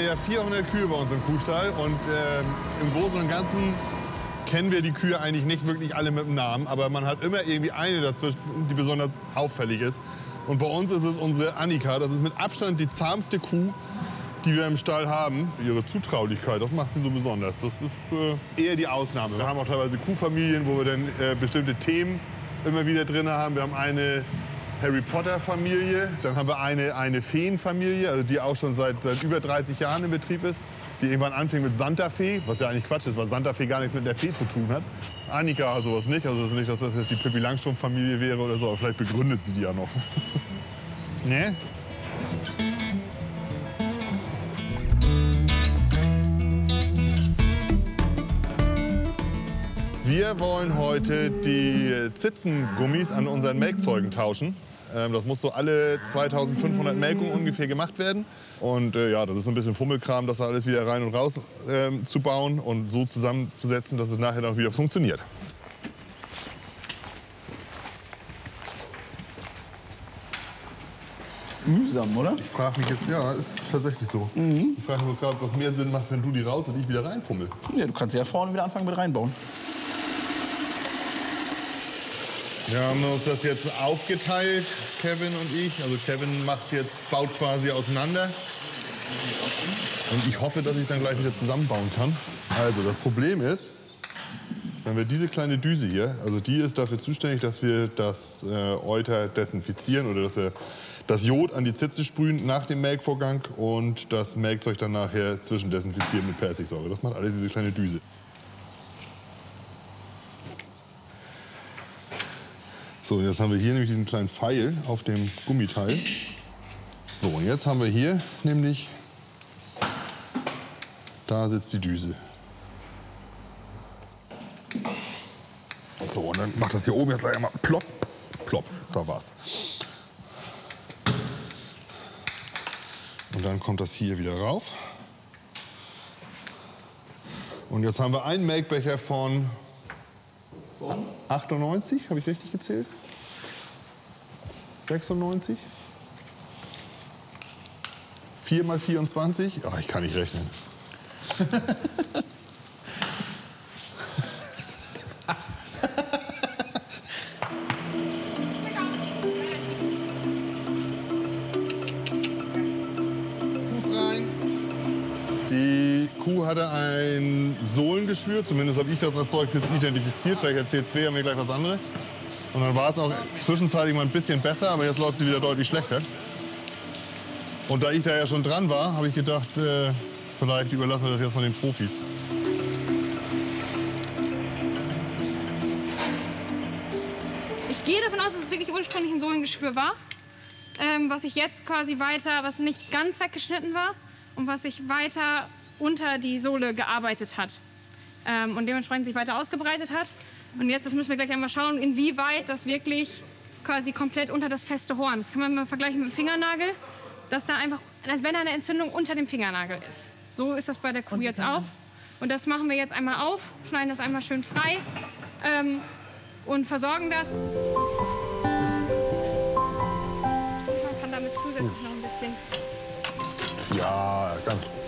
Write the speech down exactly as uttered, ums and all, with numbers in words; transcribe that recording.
ja vierhundert Kühe bei uns im Kuhstall und äh, im Großen und Ganzen kennen wir die Kühe eigentlich nicht wirklich alle mit dem Namen, aber man hat immer irgendwie eine dazwischen, die besonders auffällig ist. Und bei uns ist es unsere Annika. Das ist mit Abstand die zahmste Kuh, die wir im Stall haben. Ihre Zutraulichkeit, das macht sie so besonders. Das ist äh, eher die Ausnahme. Wir haben auch teilweise Kuhfamilien, wo wir dann äh, bestimmte Themen immer wieder drin haben. Wir haben eine Harry Potter Familie, dann haben wir eine, eine Feenfamilie, also die auch schon seit, seit über dreißig Jahren in Betrieb ist. Die irgendwann anfing mit Santa Fe, was ja eigentlich Quatsch ist, weil Santa Fe gar nichts mit der Fee zu tun hat. Annika hat sowas nicht, also das ist nicht, dass das jetzt die Pippi Langstrumpf-Familie wäre oder so, aber vielleicht begründet sie die ja noch. Ne? Wir wollen heute die Zitzengummis an unseren Melkzeugen tauschen. Das muss so alle zweitausendfünfhundert Melkungen ungefähr gemacht werden. Und äh, ja, das ist so ein bisschen Fummelkram, das alles wieder rein und raus äh, zu bauen und so zusammenzusetzen, dass es nachher dann wieder funktioniert. Mühsam, oder? Ich frage mich jetzt, ja, ist tatsächlich so. Mhm. Ich frage mich gerade, was mehr Sinn macht, wenn du die raus und ich wieder reinfummel. Ja, du kannst ja vorne wieder anfangen mit reinbauen. Wir haben uns das jetzt aufgeteilt, Kevin und ich. Also Kevin macht jetzt, baut quasi auseinander. Und ich hoffe, dass ich es dann gleich wieder zusammenbauen kann. Also das Problem ist, wenn wir diese kleine Düse hier, also die ist dafür zuständig, dass wir das äh, Euter desinfizieren oder dass wir das Jod an die Zitze sprühen nach dem Melkvorgang und das Melkzeug dann nachher zwischendesinfizieren mit Persigsäure. Das macht alles diese kleine Düse. So, jetzt haben wir hier nämlich diesen kleinen Pfeil auf dem Gummiteil. So, und jetzt haben wir hier nämlich, da sitzt die Düse. So, und dann macht das hier oben jetzt gleich einmal plopp, plopp, da war's. Und dann kommt das hier wieder rauf. Und jetzt haben wir einen Melkbecher von achtundneunzig, habe ich richtig gezählt? sechsundneunzig? vier mal vierundzwanzig? Ach, ich kann nicht rechnen. Fuß rein. Die Kuh hatte ein Sohlengeschwür, zumindest habe ich das als solches identifiziert. Vielleicht erzählt Svea mir gleich was anderes. Und dann war es auch zwischenzeitlich mal ein bisschen besser, aber jetzt läuft sie wieder deutlich schlechter. Und da ich da ja schon dran war, habe ich gedacht, äh, vielleicht überlassen wir das jetzt mal den Profis. Ich gehe davon aus, dass es wirklich ursprünglich ein Sohlengeschwür war, ähm, was sich jetzt quasi weiter, was nicht ganz weggeschnitten war und was sich weiter unter die Sohle gearbeitet hat ähm, und dementsprechend sich weiter ausgebreitet hat. Und jetzt das müssen wir gleich einmal schauen, inwieweit das wirklich quasi komplett unter das feste Horn. Das kann man mal vergleichen mit dem Fingernagel, dass da einfach, als wenn da eine Entzündung unter dem Fingernagel ist. So ist das bei der Kuh jetzt auch. Und das machen wir jetzt einmal auf, schneiden das einmal schön frei ähm, und versorgen das. Man kann damit zusätzlich noch ein bisschen... Ja, ganz gut.